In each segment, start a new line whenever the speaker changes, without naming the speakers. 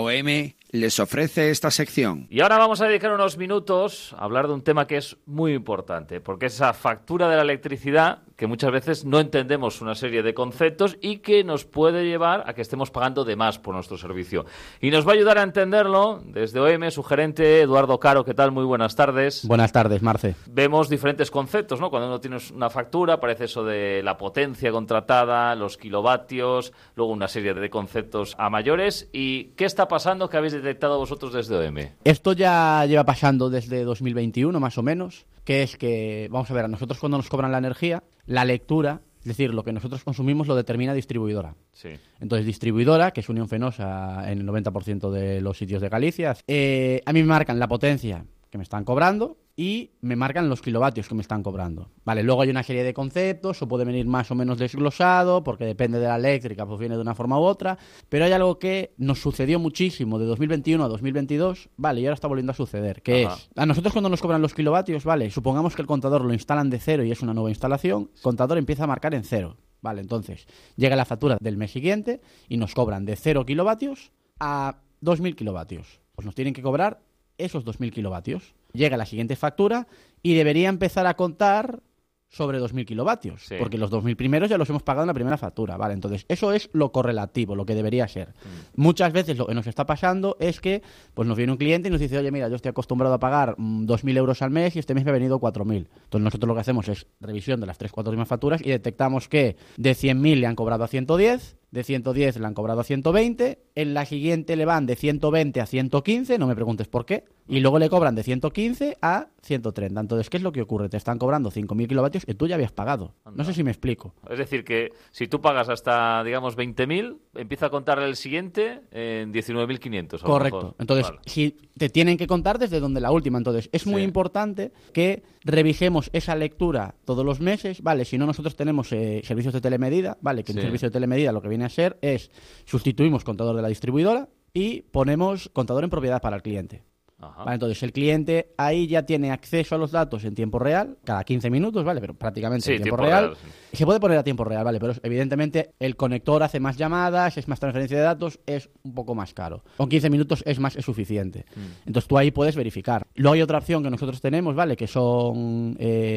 OM les ofrece esta sección.
Y ahora vamos a dedicar unos minutos a hablar de un tema que es muy importante, porque es esa factura de la electricidad que muchas veces no entendemos una serie de conceptos y que nos puede llevar a que estemos pagando de más por nuestro servicio. Y nos va a ayudar a entenderlo desde OM, su gerente Eduardo Caro. ¿Qué tal? Muy buenas tardes.
Buenas tardes, Marce.
Vemos diferentes conceptos, ¿no? Cuando uno tiene una factura aparece eso de la potencia contratada, los kilovatios, luego una serie de conceptos a mayores. ¿Y qué está pasando que habéis detectado vosotros desde OM?
Esto ya lleva pasando desde 2021, más o menos, que es que, vamos a ver, a nosotros cuando nos cobran la energía, la lectura, es decir, lo que nosotros consumimos lo determina distribuidora.
Sí.
Entonces, distribuidora, que es Unión Fenosa en el 90% de los sitios de Galicia, a mí me marcan la potencia que me están cobrando y me marcan los kilovatios que me están cobrando. Vale, luego hay una serie de conceptos, o puede venir más o menos desglosado, porque depende de la eléctrica, pues viene de una forma u otra, pero hay algo que nos sucedió muchísimo de 2021 a 2022, vale, y ahora está volviendo a suceder, que es, a nosotros cuando nos cobran los kilovatios, vale, supongamos que el contador lo instalan de cero y es una nueva instalación, el contador empieza a marcar en cero, vale, entonces llega la factura del mes siguiente y nos cobran de 0 kilovatios a 2.000 kilovatios. Pues nos tienen que cobrar esos 2.000 kilovatios. Llega la siguiente factura y debería empezar a contar sobre 2.000 kilovatios, sí, porque los 2.000 primeros ya los hemos pagado en la primera factura, ¿vale? Entonces, eso es lo correlativo, lo que debería ser. Muchas veces lo que nos está pasando es que pues nos viene un cliente y nos dice, oye, mira, yo estoy acostumbrado a pagar 2.000 euros al mes y este mes me ha venido 4.000. Entonces, nosotros lo que hacemos es revisión de las 3-4 últimas facturas y detectamos que de 100.000 le han cobrado a 110, de 110 le han cobrado a 120, en la siguiente le van de 120 a 115, no me preguntes por qué, y luego le cobran de 115 a 130. Entonces, ¿qué es lo que ocurre? Te están cobrando 5.000 kilovatios que tú ya habías pagado. No sé si me explico.
Es decir, que si tú pagas hasta, digamos, 20.000, empieza a contar el siguiente en 19.500.
Correcto. Entonces, vale, si te tienen que contar desde donde la última. Entonces, es muy importante que revisemos esa lectura todos los meses, ¿vale? Si no, nosotros tenemos servicios de telemedida, ¿vale? Que un servicio de telemedida lo que viene a ser es sustituimos contador de la distribuidora y ponemos contador en propiedad para el cliente. Vale, entonces el cliente ahí ya tiene acceso a los datos en tiempo real, cada 15 minutos, ¿vale? Pero prácticamente en tiempo real. Sí. Se puede poner a tiempo real, ¿vale? Pero evidentemente el conector hace más llamadas, es más transferencia de datos, es un poco más caro. Con 15 minutos es suficiente. Entonces tú ahí puedes verificar. Luego hay otra opción que nosotros tenemos, ¿vale? Que son,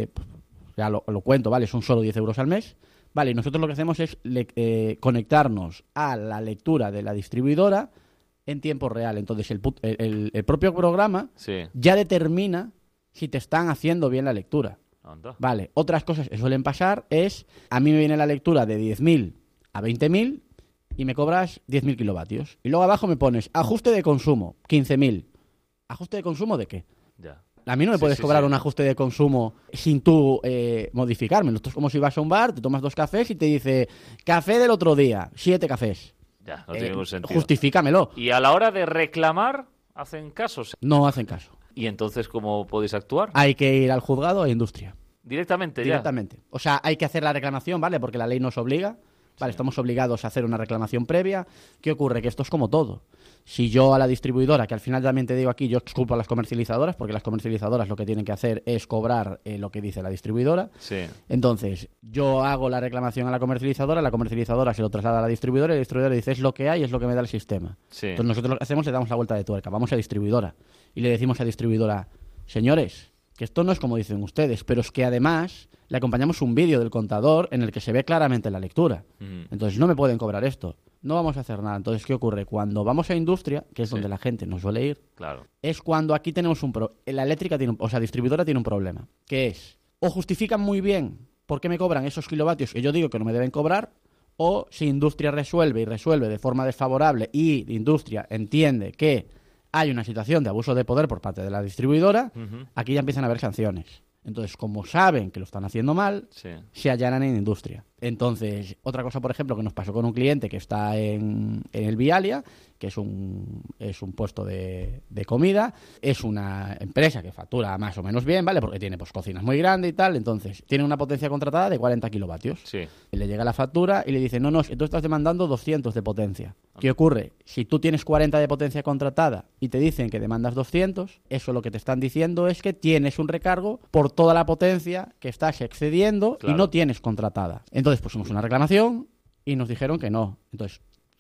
ya lo cuento, ¿vale? Son solo 10 euros al mes. Vale, y nosotros lo que hacemos es conectarnos a la lectura de la distribuidora en tiempo real. Entonces el propio programa ya determina si te están haciendo bien la lectura. Anda. Vale, otras cosas que suelen pasar es, a mí me viene la lectura de 10.000 a 20.000 y me cobras 10.000 kilovatios. Y luego abajo me pones ajuste de consumo, 15.000. ¿Ajuste de consumo de qué? Ya. A mí no me puedes cobrar un ajuste de consumo sin tú modificármelo. Esto es como si vas a un bar, te tomas 2 cafés y te dice café del otro día, 7 cafés.
Ya, no tiene ningún sentido.
Justifícamelo.
¿Y a la hora de reclamar, hacen caso?
No hacen caso.
¿Y entonces cómo podéis actuar?
Hay que ir al juzgado a industria.
¿Directamente ya?
Directamente. O sea, hay que hacer la reclamación, ¿vale? Porque la ley nos obliga. Vale, estamos obligados a hacer una reclamación previa. ¿Qué ocurre? Que esto es como todo. Si yo a la distribuidora, que al final también te digo aquí, yo culpo a las comercializadoras, porque las comercializadoras lo que tienen que hacer es cobrar lo que dice la distribuidora. Sí. Entonces, yo hago la reclamación a la comercializadora se lo traslada a la distribuidora y la distribuidora dice, es lo que hay, es lo que me da el sistema. Sí. Entonces nosotros lo que hacemos, le damos la vuelta de tuerca, vamos a distribuidora y le decimos a distribuidora, señores, que esto no es como dicen ustedes, pero es que además le acompañamos un vídeo del contador en el que se ve claramente la lectura. Entonces no me pueden cobrar esto. No vamos a hacer nada. Entonces, ¿qué ocurre? Cuando vamos a industria, que es donde la gente nos suele ir, es cuando aquí tenemos la eléctrica distribuidora tiene un problema, que es, o justifican muy bien por qué me cobran esos kilovatios que yo digo que no me deben cobrar, o si industria resuelve de forma desfavorable y industria entiende que hay una situación de abuso de poder por parte de la distribuidora, aquí ya empiezan a haber sanciones. Entonces, como saben que lo están haciendo mal, se allanan en industria. Entonces, otra cosa, por ejemplo, que nos pasó con un cliente que está en el Vialia, que es un puesto de comida, es una empresa que factura más o menos bien, ¿vale? Porque tiene pues cocinas muy grandes y tal, entonces tiene una potencia contratada de 40 kilovatios. Sí. Y le llega la factura y le dice, no, es que tú estás demandando 200 de potencia. ¿Qué ocurre? Si tú tienes 40 de potencia contratada y te dicen que demandas 200, eso lo que te están diciendo es que tienes un recargo por toda la potencia que estás excediendo y no tienes contratada. Entonces pusimos una reclamación y nos dijeron que no. Entonces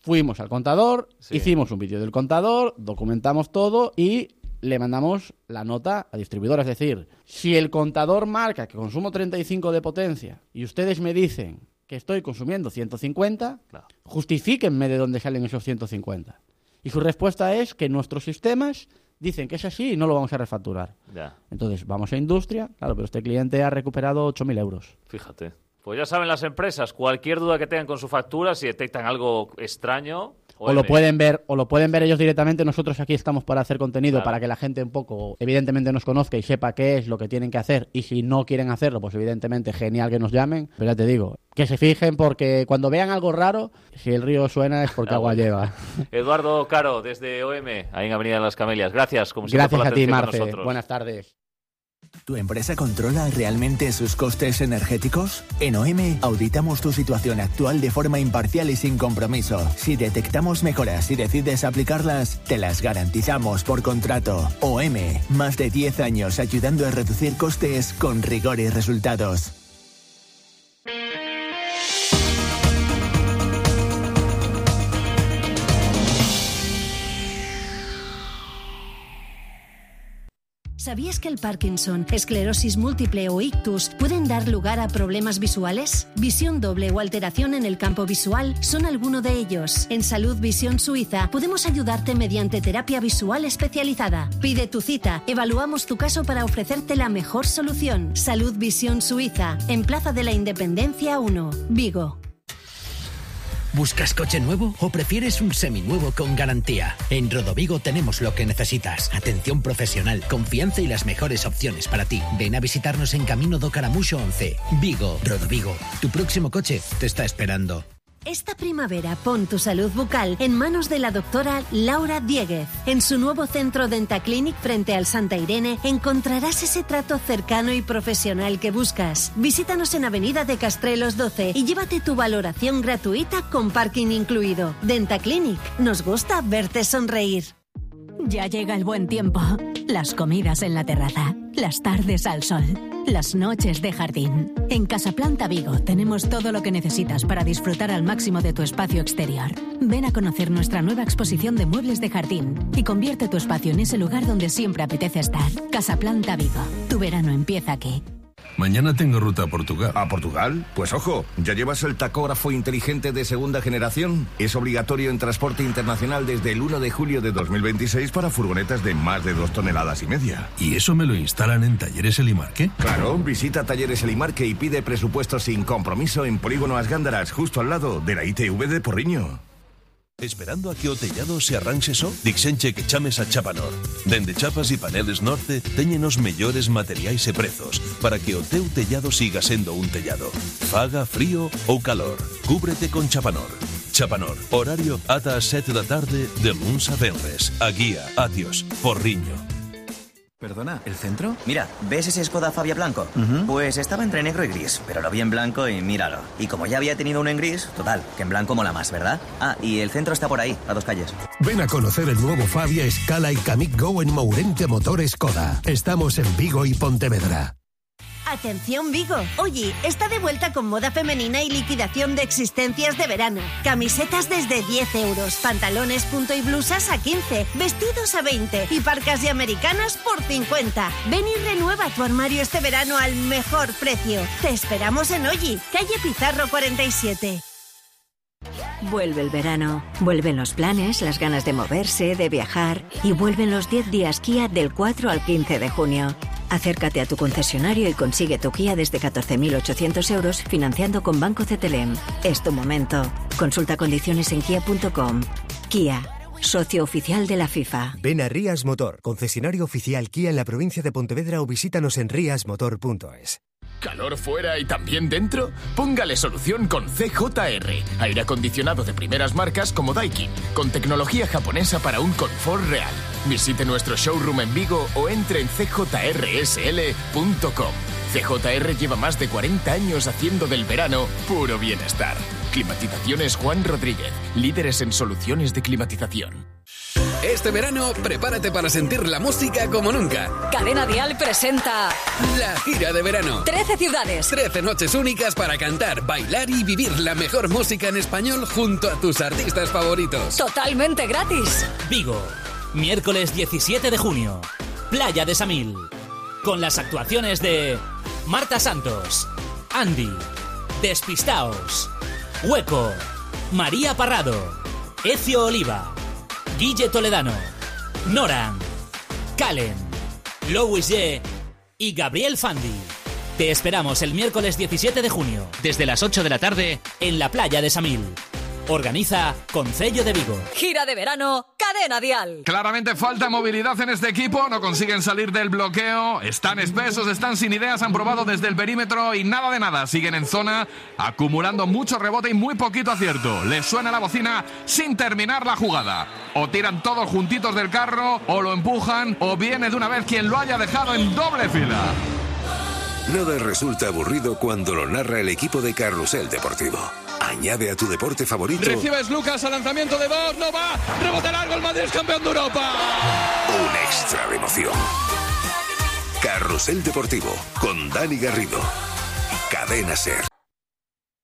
Fuimos al contador,
Sí.
hicimos un vídeo del contador, documentamos todo y le mandamos la nota a distribuidora. Es decir, si el contador marca que consumo 35 de potencia y ustedes me dicen que estoy consumiendo 150,
Claro.
justifíquenme de dónde salen esos 150. Y su respuesta es que nuestros sistemas dicen que es así y no lo vamos a refacturar.
Ya,
Entonces, vamos a industria, claro, pero este cliente ha recuperado 8.000 euros.
fíjate. Pues ya saben las empresas, cualquier duda que tengan con su factura, si detectan algo extraño...
O lo pueden ver ellos directamente. Nosotros aquí estamos para hacer contenido,
Claro.
para que la gente un poco, evidentemente, nos conozca y sepa qué es lo que tienen que hacer. Y si no quieren hacerlo, pues evidentemente genial que nos llamen. Pero ya te digo, que se fijen, porque cuando vean algo raro, si el río suena es porque agua lleva.
Eduardo Caro, desde OM, ahí en Avenida de las Camelias. Gracias, como siempre,
Gracias
por la
a ti,
atención con
Marce.
nosotros.
Buenas tardes.
¿Tu empresa controla realmente sus costes energéticos? En OM auditamos tu situación actual de forma imparcial y sin compromiso. Si detectamos mejoras y decides aplicarlas, te las garantizamos por contrato. OM, más de 10 años ayudando a reducir costes con rigor y resultados.
¿Sabías que el Parkinson, esclerosis múltiple o ictus pueden dar lugar a problemas visuales? Visión doble o alteración en el campo visual son alguno de ellos. En Salud Visión Suiza podemos ayudarte mediante terapia visual especializada. Pide tu cita, evaluamos tu caso para ofrecerte la mejor solución. Salud Visión Suiza, en Plaza de la Independencia 1, Vigo.
¿Buscas coche nuevo o prefieres un seminuevo con garantía? En Rodovigo tenemos lo que necesitas. Atención profesional, confianza y las mejores opciones para ti. Ven a visitarnos en Camino do Caramuxo 11. Vigo, Rodovigo. Tu próximo coche te está esperando.
Esta primavera pon tu salud bucal en manos de la doctora Laura Dieguez. En su nuevo centro Dentaclinic frente al Santa Irene encontrarás ese trato cercano y profesional que buscas. Visítanos en Avenida de Castrelos 12 y llévate tu valoración gratuita con parking incluido. Dentaclinic, nos gusta verte sonreír.
Ya llega el buen tiempo. Las comidas en la terraza, las tardes al sol, las noches de jardín. En Casaplanta Vigo tenemos todo lo que necesitas para disfrutar al máximo de tu espacio exterior. Ven a conocer nuestra nueva exposición de muebles de jardín y convierte tu espacio en ese lugar donde siempre apetece estar. Casaplanta Vigo. Tu verano empieza aquí.
Mañana tengo ruta a Portugal.
¿A Portugal? Pues ojo, ¿ya llevas el tacógrafo inteligente de segunda generación? Es obligatorio en transporte internacional desde el 1 de julio de 2026 para furgonetas de más de 2,5 toneladas.
¿Y eso me lo instalan en Talleres Elimarque?
Claro, visita Talleres Elimarque y pide presupuesto sin compromiso en Polígono As Gándaras, justo al lado de la ITV de Porriño.
Esperando a que o tellado se arranxe só? Dixenche que chames a Chapanor. Dende chapas e paneles Norte teñen os mellores materiais e prezos para que o teu tellado siga sendo un tellado. Faga frío ou calor. Cúbrete con Chapanor. Chapanor, horario ata as 7 da tarde de luns a venres. A guía, Atios, Porriño.
Perdona, ¿el centro? Mira, ¿ves ese Skoda Fabia blanco? Pues estaba entre negro y gris, pero lo vi en blanco y míralo. Y como ya había tenido uno en gris, total, que en blanco mola más, ¿verdad? Ah, y el centro está por ahí, a 2 calles.
Ven a conocer el nuevo Fabia, Scala y Kamiq Go en Mourente Motor Skoda. Estamos en Vigo y Pontevedra.
Atención Vigo, Oye, está de vuelta con moda femenina y liquidación de existencias de verano. Camisetas desde 10 euros, pantalones punto y blusas a 15, vestidos a 20 y parcas y americanas por 50. Ven y renueva tu armario este verano al mejor precio. Te esperamos en Oye, calle Pizarro 47.
Vuelve el verano, vuelven los planes, las ganas de moverse, de viajar y vuelven los 10 días Kia del 4 al 15 de junio. Acércate a tu concesionario y consigue tu Kia desde 14.800 euros financiando con Banco CTLM. Es tu momento. Consulta condiciones en kia.com. Kia, socio oficial de la FIFA.
Ven a Rías Motor, concesionario oficial Kia en la provincia de Pontevedra o visítanos en riasmotor.es.
¿Calor fuera y también dentro? Póngale solución con CJR. Aire acondicionado de primeras marcas como Daikin, con tecnología japonesa para un confort real. Visite nuestro showroom en Vigo o entre en cjrsl.com. CJR lleva más de 40 años haciendo del verano puro bienestar. Climatizaciones Juan Rodríguez, líderes en soluciones de climatización.
Este verano, prepárate para sentir la música como nunca.
Cadena Dial presenta
La gira de verano.
13 ciudades.
13 noches únicas para cantar, bailar y vivir la mejor música en español junto a tus artistas favoritos.
Totalmente gratis.
Vigo, miércoles 17 de junio. Playa de Samil. Con las actuaciones de Marta Santos, Andy, Despistaos, Hueco, María Parrado, Ezio Oliva, Guille Toledano, Noran, Calen, Louis J. y Gabriel Fandi. Te esperamos el miércoles 17 de junio, desde las 8 de la tarde, en la Playa de Samil. Organiza Concello de Vigo.
Gira de verano, Cadena Dial.
Claramente falta movilidad en este equipo, no consiguen salir del bloqueo, están espesos, están sin ideas, han probado desde el perímetro y nada de nada, siguen en zona, acumulando mucho rebote y muy poquito acierto. Les suena la bocina sin terminar la jugada. O tiran todos juntitos del carro, o lo empujan, o viene de una vez quien lo haya dejado en doble fila.
Nada resulta aburrido cuando lo narra el equipo de Carrusel Deportivo. Añade a tu deporte favorito.
Recibes Lucas al lanzamiento de Bosch, no va, rebote largo, el Madrid es campeón de Europa.
Un extra de emoción. Carrusel Deportivo con Dani Garrido. Cadena SER.